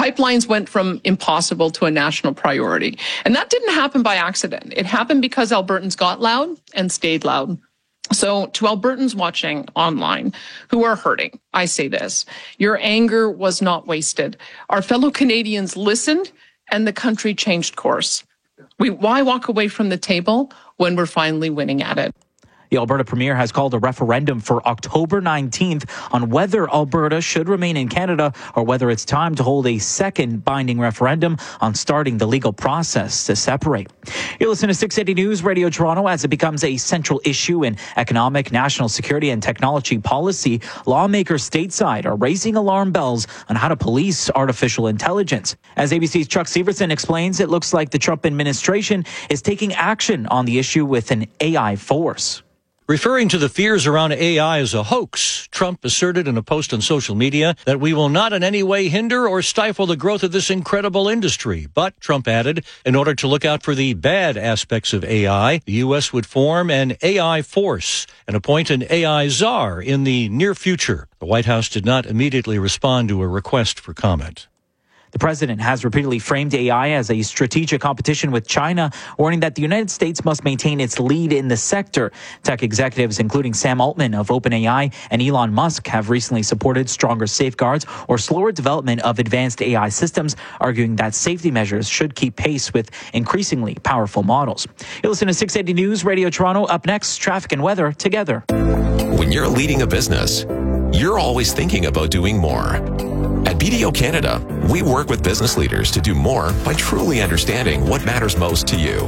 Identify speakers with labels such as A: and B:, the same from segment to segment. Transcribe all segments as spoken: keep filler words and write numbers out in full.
A: Pipelines went from impossible to a national priority. And that didn't happen by accident. It happened because Albertans got loud and stayed loud. So to Albertans watching online who are hurting, I say this: your anger was not wasted. Our fellow Canadians listened and the country changed course. We, why walk away from the table when we're finally winning at it?
B: The Alberta Premier has called a referendum for October nineteenth on whether Alberta should remain in Canada or whether it's time to hold a second binding referendum on starting the legal process to separate. You listen to six eighty News Radio Toronto. As it becomes a central issue in economic, national security and technology policy, lawmakers stateside are raising alarm bells on how to police artificial intelligence. As A B C's Chuck Severson explains, it looks like the Trump administration is taking action on the issue with an A I force.
C: Referring to the fears around A I as a hoax, Trump asserted in a post on social media that we will not in any way hinder or stifle the growth of this incredible industry. But, Trump added, in order to look out for the bad aspects of A I, the U S would form an A I force and appoint an A I czar in the near future. The White House did not immediately respond to a request for comment.
B: The president has repeatedly framed A I as a strategic competition with China, warning that the United States must maintain its lead in the sector. Tech executives, including Sam Altman of OpenAI and Elon Musk, have recently supported stronger safeguards or slower development of advanced A I systems, arguing that safety measures should keep pace with increasingly powerful models. You listen to six eighty News Radio Toronto. Up next, traffic and weather together.
D: When you're leading a business, you're always thinking about doing more. At B D O Canada, we work with business leaders to do more by truly understanding what matters most to you.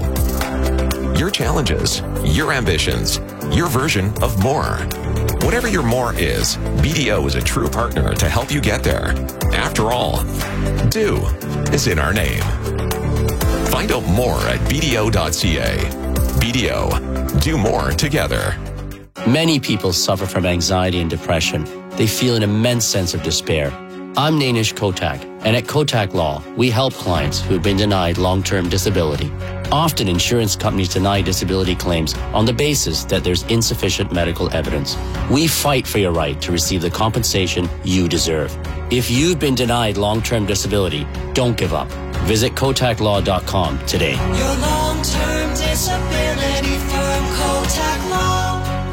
D: Your challenges, your ambitions, your version of more. Whatever your more is, B D O is a true partner to help you get there. After all, do is in our name. Find out more at b d o dot c a. B D O, do more together.
E: Many people suffer from anxiety and depression. They feel an immense sense of despair. I'm Nainish Kotak, and at Kotak Law, we help clients who have been denied long-term disability. Often, insurance companies deny disability claims on the basis that there's insufficient medical evidence. We fight for your right to receive the compensation you deserve. If you've been denied long-term disability, don't give up. Visit kotak law dot com today.
F: Your long-term disability firm, Kotak Law.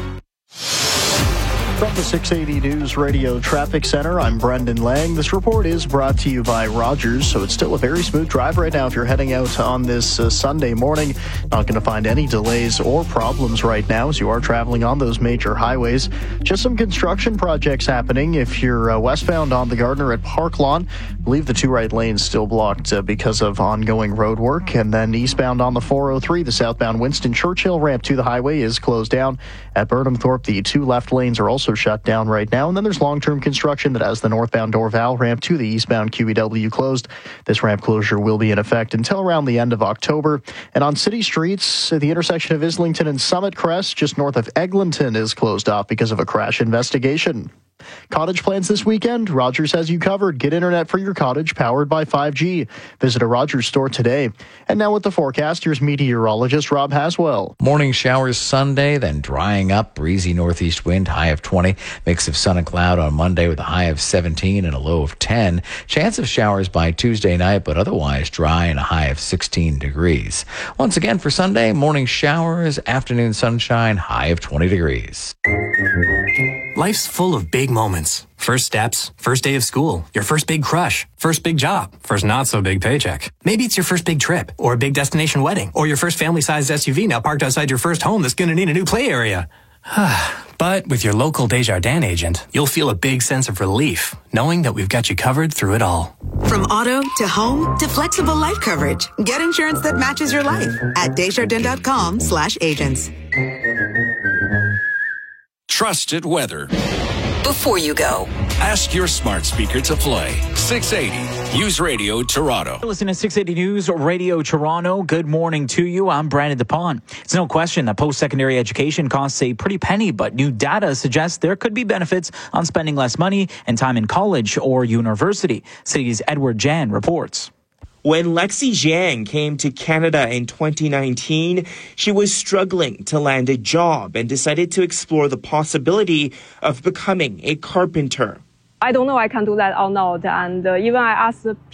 G: From the six eighty News Radio Traffic Center, I'm Brendan Lang. This report is brought to you by Rogers, so it's still a very smooth drive right now if you're heading out on this uh, Sunday morning. Not going to find any delays or problems right now as you are traveling on those major highways. Just some construction projects happening if you're uh, westbound on the Gardner at Park Lawn. I believe the two right lanes still blocked uh, because of ongoing road work. And then eastbound on the four oh three, the southbound Winston Churchill ramp to the highway is closed down. At Burnham Thorpe, the two left lanes are also shut down right now. And then there's long-term construction that has the northbound Dorval ramp to the eastbound Q E W closed. This ramp closure will be in effect until around the end of October. And on city streets, the intersection of Islington and Summit Crest, just north of Eglinton, is closed off because of a crash investigation. Cottage plans this weekend? Rogers has you covered. Get internet for your cottage powered by five G. Visit a Rogers store today. And now with the forecast, here's meteorologist Rob Haswell.
H: Morning showers Sunday, then drying up. Breezy northeast wind, high of twenty. Mix of sun and cloud on Monday with a high of seventeen and a low of ten. Chance of showers by Tuesday night, but otherwise dry and a high of sixteen degrees. Once again for Sunday, morning showers, afternoon sunshine, high of twenty degrees.
I: Life's full of big moments. First steps, first day of school, your first big crush, first big job, first not so big paycheck. Maybe it's your first big trip, or a big destination wedding, or your first family-sized S U V now parked outside your first home that's going to need a new play area. But with your local Desjardins agent, you'll feel a big sense of relief, knowing that we've got you covered through it all.
J: From auto to home to flexible life coverage, get insurance that matches your life at Desjardins.com slash agents.
K: Trusted weather.
L: Before you go,
K: ask your smart speaker to play six eighty News Radio Toronto.
B: Listen to six eighty News Radio Toronto. Good morning to you. I'm Brandon DePon. It's no question that post-secondary education costs a pretty penny, but new data suggests there could be benefits on spending less money and time in college or university. City's Edward Jan reports.
M: When Lexi Jiang came to Canada in twenty nineteen, she was struggling to land a job and decided to explore the possibility of becoming a carpenter.
N: I don't know I can do that or not. And uh, even I asked